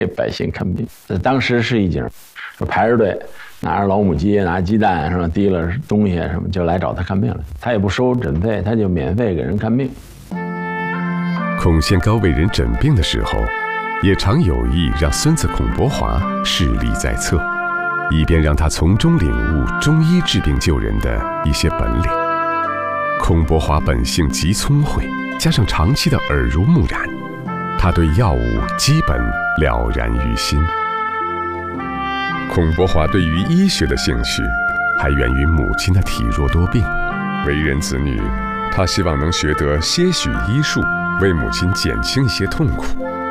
给百姓看病。当时是一景，排着队，拿着老母鸡，拿鸡蛋是吧？提了东西什么就来找他看病了。他也不收诊费，他就免费给人看病。 孔宪高为人诊病的时候，也常有意让孙子孔伯华势力在侧，以便让他从中领悟中医治病救人的一些本领。孔伯华本性极聪慧，加上长期的耳濡目染，他对药物基本了然于心。孔伯华对于医学的兴趣，还源于母亲的体弱多病。为人子女，他希望能学得些许医术，为母亲减轻一些痛苦。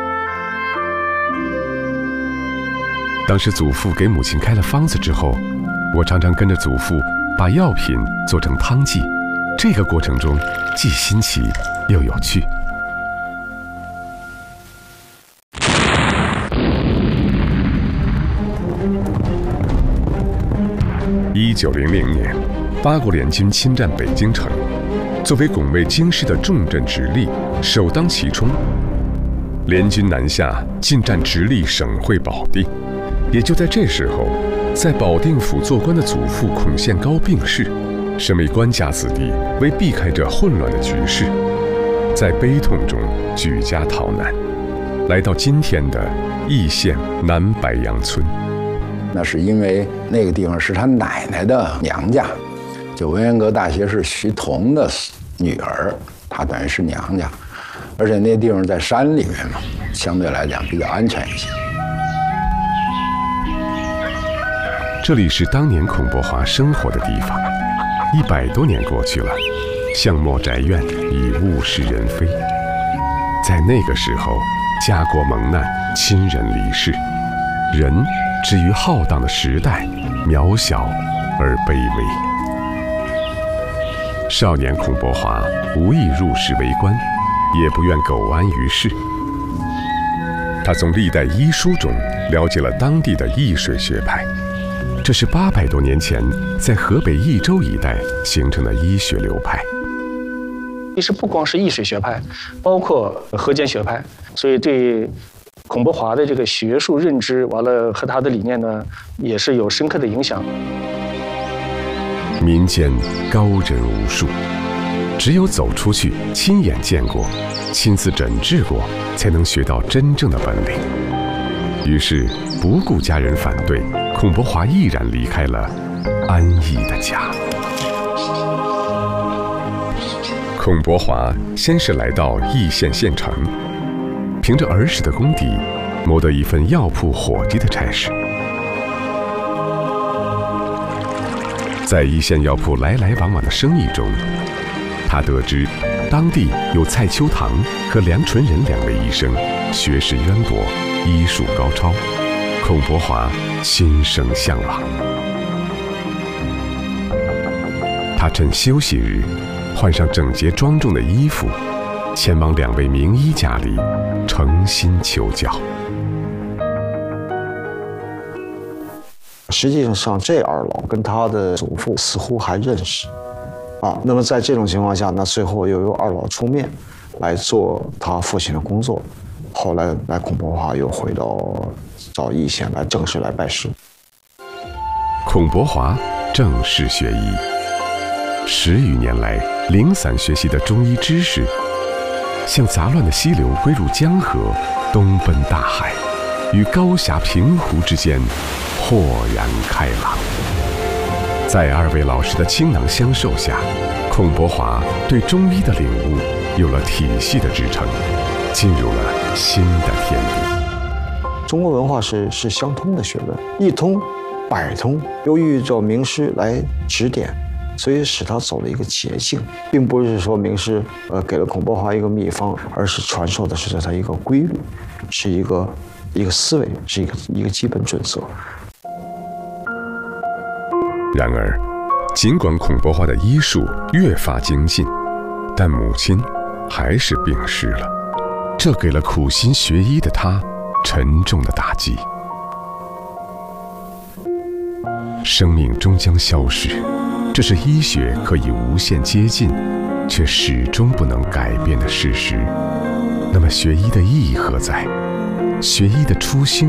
当时祖父给母亲开了方子之后，我常常跟着祖父把药品做成汤剂，这个过程中既新奇又有趣。1900年，八国联军侵占北京城，作为拱卫京师的重镇直隶首当其冲。联军南下，进占直隶省会保定。也就在这时候，在保定府做官的祖父孔宪高病逝。身为官家子弟，为避开这混乱的局势，在悲痛中举家逃难，来到今天的易县南白杨村。 那是因为那个地方是他奶奶的娘家，就文渊阁大学士徐桐的女儿，她等于是娘家，而且那地方在山里面嘛，相对来讲比较安全一些。 这里是当年孔伯华生活的地方，100多年过去了，巷陌宅院已物是人非。在那个时候，家国蒙难，亲人离世，人至于浩荡的时代，渺小而卑微。少年孔伯华无意入仕为官，也不愿苟安于世。他从历代医书中了解了当地的易水学派，这是800多年前在河北益州一带形成的医学流派。 其实不光是易水学派，包括河间学派，所以对孔伯华的这个学术认知，完了和他的理念呢，也是有深刻的影响。 民间高人无数，只有走出去，亲眼见过，亲自诊治过，才能学到真正的本领。于是，不顾家人反对，孔伯华毅然离开了安逸的家。孔伯华先是来到易县县城，凭着儿时的功底，谋得一份药铺伙计的差事。在易县药铺来来往往的生意中，他得知当地有蔡秋堂和梁纯仁2位医生，学识渊博，医术高超。孔伯华心生向往。他趁休息日，换上整洁庄重的衣服，前往2位名医家里诚心求教。 实际上，这2老跟他的祖父似乎还认识，那么在这种情况下，那最后又由2老出面来做他父亲的工作。后来，孔伯华又回到易县来正式来拜师。 孔伯华正式学医，10余年来零散学习的中医知识，像杂乱的溪流归入江河，东奔大海，与高峡平湖之间豁然开朗。在2位老师的倾囊相授下，孔伯华对中医的领悟有了体系的支撑，进入了新的天地。 中国文化是相通的学问，一通百通。由于这名师来指点，所以使他走了一个捷径，并不是说名师给了孔伯华一个秘方，而是传授的是他一个规律，是一个思维，是一个基本准则。 然而，尽管孔伯华的医术越发精进，但母亲还是病逝了，这给了苦心学医的他沉重的打击。生命终将消逝，这是医学可以无限接近，却始终不能改变的事实。那么学医的意义何在？ 学医的初心